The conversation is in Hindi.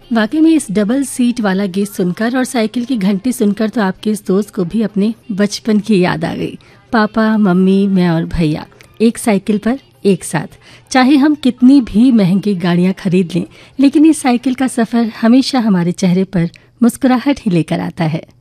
वाकई में इस डबल सीट वाला गीत सुनकर और साइकिल की घंटी सुनकर तो आपके इस दोस्त को भी अपने बचपन की याद आ गई। पापा, मम्मी, मैं और भैया एक साइकिल पर एक साथ। चाहे हम कितनी भी महंगी गाड़ियां खरीद लें, लेकिन इस साइकिल का सफर हमेशा हमारे चेहरे पर मुस्कुराहट ही लेकर आता है।